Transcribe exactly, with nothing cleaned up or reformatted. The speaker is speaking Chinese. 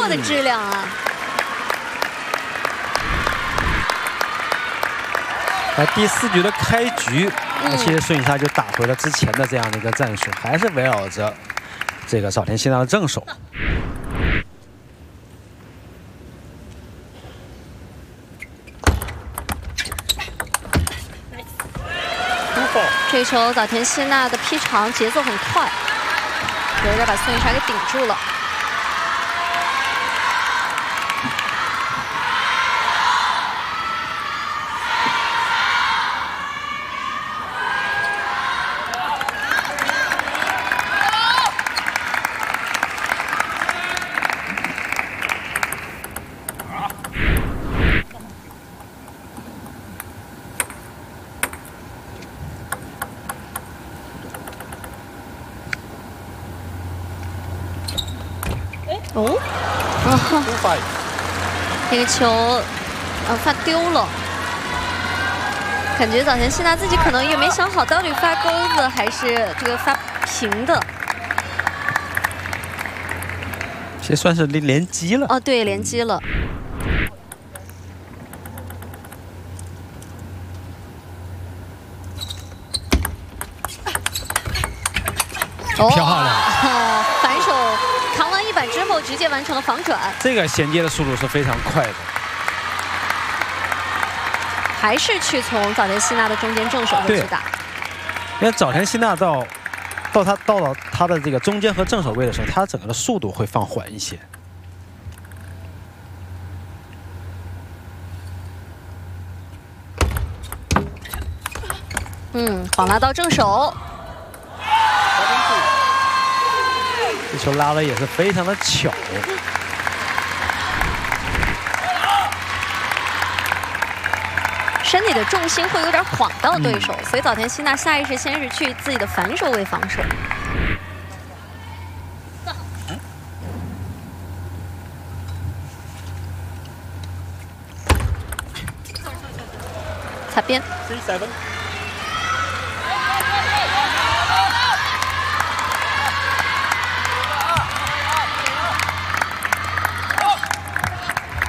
的质量啊！ 那第四局的开局， 嗯、 其实孙颖莎就打回了之前的这样的一个战术，还是围绕着这个早田希娜的正手。 这球早田希娜的劈长节奏很快，有点把孙颖莎给顶住了。哦，啊，那个球，呃，发丢了。感觉早田希娜自己可能也没想好，到底发钩子还是这个发平的。 这算是连连击了。 哦，对，连击了。 哦、漂亮！ 哦，反手。 扛完一板之后，直接完成了防转。 这个衔接的速度是非常快的， 还是去从早田希娜的中间正手位置打。 因为早田希娜到到他到了他的这个中间和正手位的时候，他整个的速度会放缓一些。 嗯，晃拉到正手。 这球拉的也是非常的巧， 身体的重心会有点晃到对手，嗯、所以早田希娜下意识先是去自己的反手位防守。擦边。